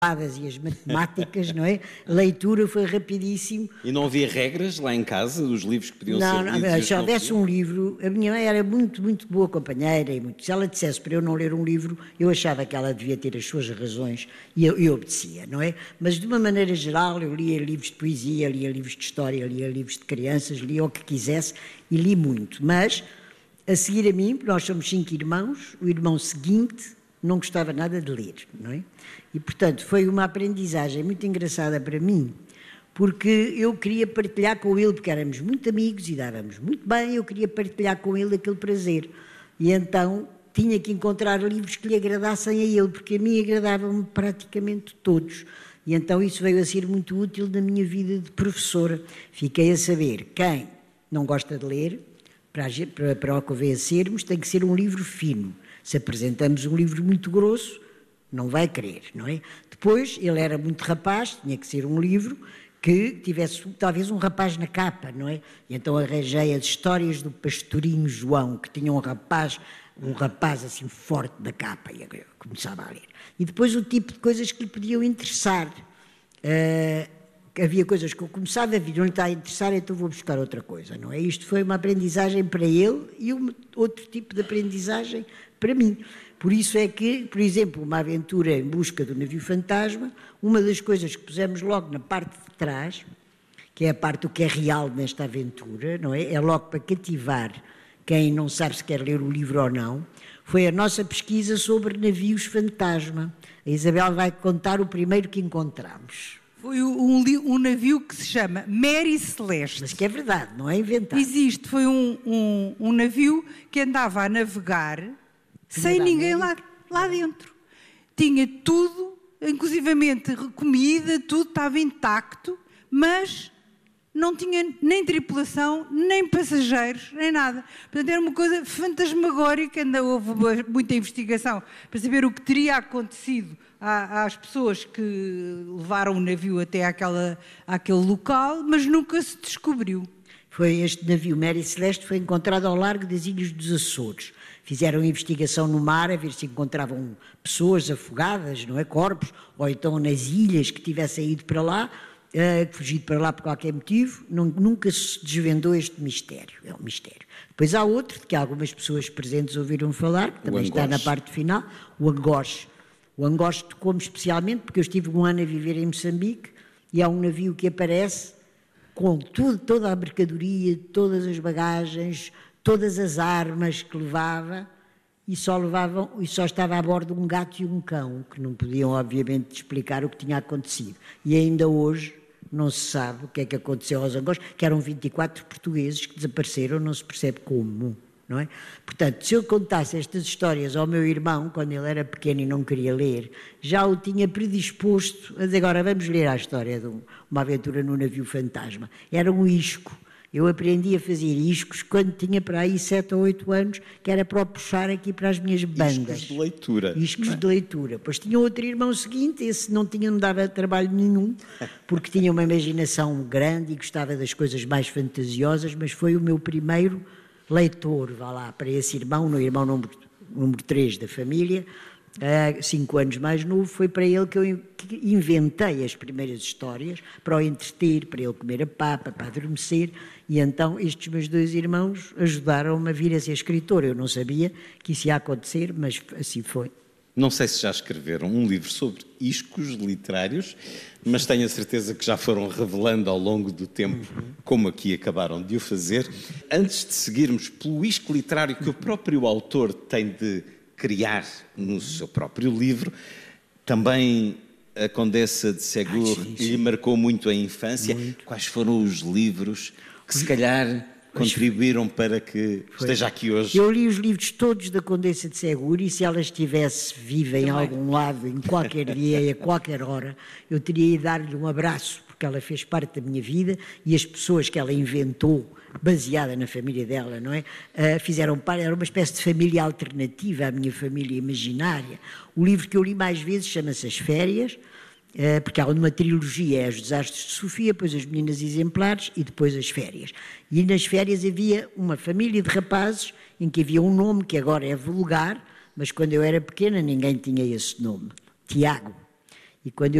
e as matemáticas, não é? A leitura foi rapidíssimo. E não havia regras lá em casa, dos livros que podiam ser lidos? Não, se houvesse um livro, a minha mãe era muito, muito boa companheira, e se ela dissesse para eu não ler um livro, eu achava que ela devia ter as suas razões e eu obedecia, não é? Mas de uma maneira geral, eu lia livros de poesia, lia livros de história, lia livros de crianças, lia o que quisesse e li muito. Mas, a seguir a mim, nós somos 5 irmãos, o irmão seguinte não gostava nada de ler, não é? E, portanto, foi uma aprendizagem muito engraçada para mim, porque eu queria partilhar com ele, porque éramos muito amigos e dávamos muito bem, eu queria partilhar com ele aquele prazer. E então tinha que encontrar livros que lhe agradassem a ele, porque a mim agradavam-me praticamente todos. E então isso veio a ser muito útil na minha vida de professora. Fiquei a saber quem não gosta de ler, para o convencermos, tem que ser um livro fino. Se apresentamos um livro muito grosso, não vai querer, não é? Depois, ele era muito rapaz, tinha que ser um livro que tivesse talvez um rapaz na capa, não é? E então arranjei as histórias do pastorinho João, que tinha um rapaz assim forte na capa, e eu começava a ler. E depois o tipo de coisas que lhe podiam interessar. Havia coisas que eu começava a vir, não lhe está a interessar, então vou buscar outra coisa, não é? Isto foi uma aprendizagem para ele e outro tipo de aprendizagem para mim. Por isso é que, por exemplo, uma aventura em busca do navio fantasma, uma das coisas que pusemos logo na parte de trás, que é a parte do que é real nesta aventura, não é? É logo para cativar quem não sabe se quer ler o livro ou não, foi a nossa pesquisa sobre navios fantasma. A Isabel vai contar o primeiro que encontramos. Foi um navio que se chama Mary Celeste. Mas que é verdade, não é inventado. Existe, foi um navio que andava a navegar sem ninguém lá dentro. Tinha tudo, inclusivamente comida, tudo estava intacto, mas não tinha nem tripulação, nem passageiros, nem nada. Portanto, era uma coisa fantasmagórica, ainda houve muita investigação para saber o que teria acontecido às pessoas que levaram o navio até àquele local, mas nunca se descobriu. Foi este navio Mary Celeste, foi encontrado ao largo das Ilhas dos Açores. Fizeram investigação no mar a ver se encontravam pessoas afogadas, não é, corpos, ou então nas ilhas que tivessem ido para lá, fugido para lá por qualquer motivo. Nunca se desvendou este mistério, é um mistério. Depois há outro, de que algumas pessoas presentes ouviram falar, que também está na parte final, o Angoche. O Angoche tocou-me especialmente porque eu estive um ano a viver em Moçambique e há um navio que aparece com toda a mercadoria, todas as bagagens, todas as armas que levava e só estava a bordo um gato e um cão, que não podiam obviamente explicar o que tinha acontecido. E ainda hoje não se sabe o que é que aconteceu aos Angoches, que eram 24 portugueses que desapareceram, não se percebe como, não é? Portanto, se eu contasse estas histórias ao meu irmão, quando ele era pequeno e não queria ler, já o tinha predisposto a dizer, agora vamos ler a história de uma aventura no navio fantasma. Era um isco. Eu aprendi a fazer iscos quando tinha para aí 7 ou 8 anos, que era para o puxar aqui para as minhas bandas. Iscos de leitura. Iscos de leitura. Pois tinha outro irmão seguinte, esse não dava trabalho nenhum, porque tinha uma imaginação grande e gostava das coisas mais fantasiosas, mas foi o meu primeiro leitor, vá lá, para esse irmão, no irmão número 3 da família, 5 anos mais novo, foi para ele que eu inventei as primeiras histórias, para o entreter, para ele comer a papa, para adormecer, e então estes meus 2 irmãos ajudaram-me a vir a ser escritor. Eu não sabia que isso ia acontecer, mas assim foi. Não sei se já escreveram um livro sobre iscos literários, mas tenho a certeza que já foram revelando ao longo do tempo, como aqui acabaram de o fazer. Antes de seguirmos pelo isco literário que o próprio autor tem de criar no seu próprio livro, também a Condessa de Ségur lhe marcou muito a infância. Muito. Quais foram os livros que se calhar contribuíram para que esteja aqui hoje? Eu li os livros todos da Condessa de Ségur e se ela estivesse viva em algum lado, em qualquer dia e a qualquer hora, eu teria de dar-lhe um abraço, porque ela fez parte da minha vida e as pessoas que ela inventou, baseada na família dela, não é? Fizeram parte, era uma espécie de família alternativa à minha família imaginária. O livro que eu li mais vezes chama-se As Férias, porque há uma trilogia, é Os Desastres de Sofia, depois As Meninas Exemplares e depois As Férias. E nas férias havia uma família de rapazes em que havia um nome que agora é vulgar, mas quando eu era pequena ninguém tinha esse nome, Tiago. E quando